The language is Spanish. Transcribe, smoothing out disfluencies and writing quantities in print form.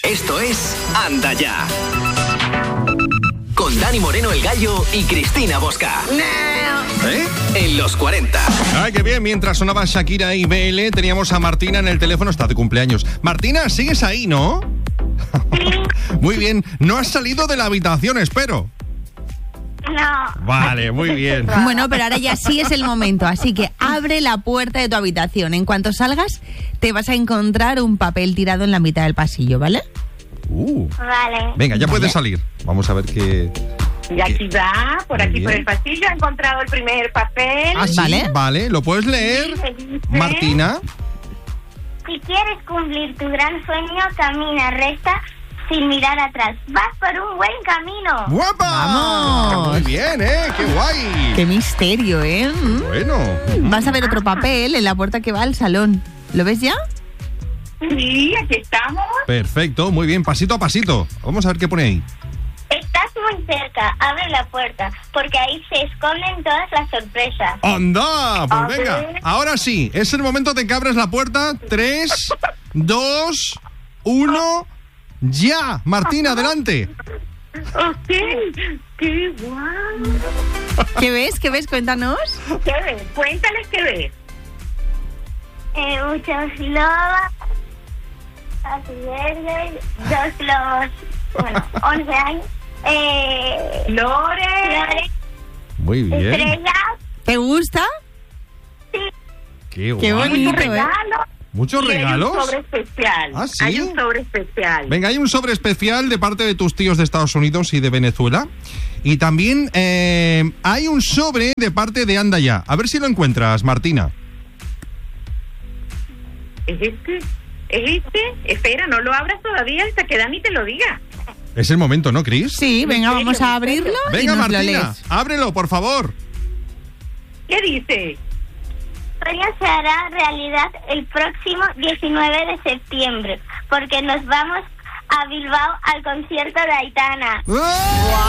Esto es Anda Ya. Con Dani Moreno el Gallo y Cristina Bosca. En los 40. Ay, qué bien. Mientras sonaba Shakira y BL, teníamos a Martina en el teléfono. Está de cumpleaños. Martina, ¿sigues ahí, no? Muy bien. No has salido de la habitación, espero. No. Vale, muy bien. Bueno, pero ahora ya sí es el momento, así que abre la puerta de tu habitación. En cuanto salgas, te vas a encontrar un papel tirado en la mitad del pasillo, ¿vale? Vale. Venga, ya puedes salir. Vamos a ver qué... Y aquí va, por Muy aquí bien. por el pasillo, he encontrado el primer papel. Ah, sí, vale. ¿Lo puedes leer, Martina? Si quieres cumplir tu gran sueño, camina recta sin mirar atrás. Vas por un buen camino. ¡Guapa! ¡Vamos! Muy bien, ¡qué guay! ¡Qué misterio, eh! Bueno. Vas a ver otro papel en la puerta que va al salón. ¿Lo ves ya? Sí, aquí estamos. Perfecto, muy bien. Pasito a pasito. Vamos a ver qué pone ahí. Estás muy cerca. Abre la puerta, porque ahí se esconden todas las sorpresas. ¡Anda! Pues A venga, ver. ahora sí. Es el momento de que abres la puerta. 3, 2, 1... ¡Ya! Martina, adelante. Ok, qué guau. ¿Qué ves? ¿Qué ves? Cuéntanos. ¿Qué ves? Cuéntales qué ves. Muchos globos, así verdes, 2 globos, bueno, 11 años. Flores. Flores, Muy bien. estrellas. ¿Te gusta? ¡Qué guay! Qué bonito, Muchos regalos. ¿Muchos Y regalos? Hay un sobre especial. ¿Ah, sí? Hay un sobre especial. Venga, hay un sobre especial de parte de tus tíos de Estados Unidos y de Venezuela. Y también hay un sobre de parte de Anda Ya. A ver si lo encuentras, Martina. ¿Es este? ¿Es este? Espera, no lo abras todavía hasta que Dani te lo diga. Es el momento, ¿no, Chris? Sí, venga, vamos a abrirlo y Venga, nos lo Martina, lees. ábrelo, por favor. ¿Qué dice? El sueño se hará realidad el próximo 19 de septiembre, porque nos vamos a Bilbao al concierto de Aitana. ¡Oh!